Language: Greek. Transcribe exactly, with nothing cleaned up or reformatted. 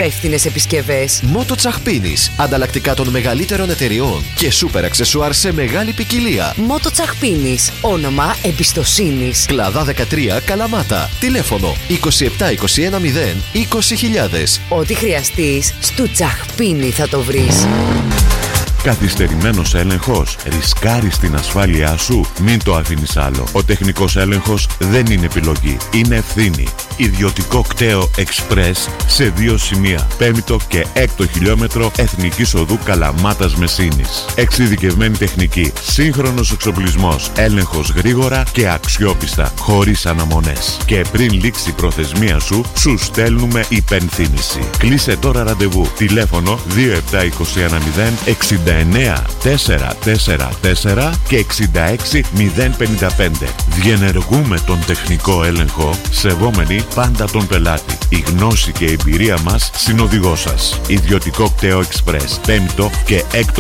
υπεύθυνες επισκευές. Μότο Τσαχπίνης. Ανταλλακτικά των μεγαλύτερων εταιριών και σούπερ αξεσουάρ σε μεγάλη ποικιλία. Μότο Τσαχπίνης. Όνομα εμπιστοσύνης. Κλαδά δεκατρία, Καλαμάτα. Τηλέφωνο είκοσι επτά είκοσι ένα μηδέν είκοσι χιλιάδες. Ό,τι χρειαστείς, στο Τσαχπίνη θα το βρεις. Καθυστερημένος έλεγχος. Ρισκάρεις την ασφάλειά σου. Μην το αφήνεις άλλο. Ο τεχνικός έλεγχος δεν είναι επιλογή. Είναι ευθύνη. Ιδιωτικό κταίο Express σε δύο σημεία. Πέμπτο και έκτο χιλιόμετρο Εθνικής Οδού Καλαμάτας Μεσίνης. Εξειδικευμένη τεχνική. Σύγχρονος εξοπλισμός. Έλεγχος γρήγορα και αξιόπιστα. Χωρίς αναμονές. Και πριν λήξει η προθεσμία σου, σου στέλνουμε υπενθύμηση. Κλείσε τώρα ραντεβού. Τηλέφωνο δύο επτά είκοσι ένα μηδέν εξήντα εννέα τετρακόσια σαράντα τέσσερα και εξήντα έξι μηδέν πενήντα πέντε. Διενεργούμε τον τεχνικό έλεγχο, σεβόμενοι πάντα τον πελάτη. Η γνώση και η εμπειρία μας συνοδηγό σας. Ιδιωτικό κταίο Express. Πέμπτο και έκτο